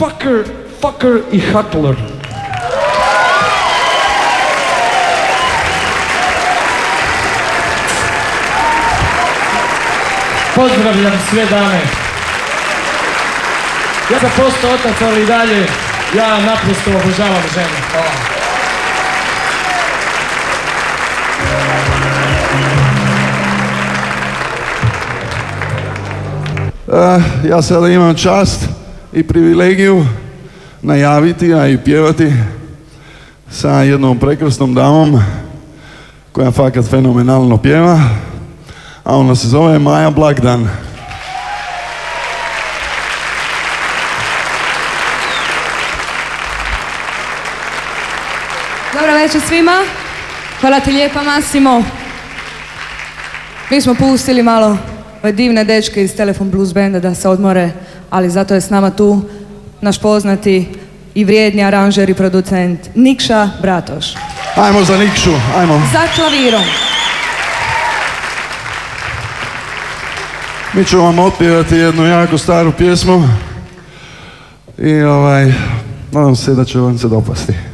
Fucker i Hustler. Pozdravljam sve dame. Ja sam postao otac, ali i dalje ja naprosto obožavam žene. Hvala. Ja sada imam čast i privilegiju najaviti, a i pjevati sa jednom prekrasnom damom koja fakat fenomenalno pjeva, a ona se zove Maja Blagdan. Dobro večer svima. Hvala ti lijepa, Massimo. Mi smo pustili malo ove divne dečke iz Telefon Blues Banda da se odmore, ali zato je s nama tu naš poznati i vrijedni aranžer i producent Nikša Bratoš. Ajmo za Nikšu, ajmo. Za klavirom. Mi ćemo vam otpjevati jednu jako staru pjesmu i nadam se da će vam se dopasti.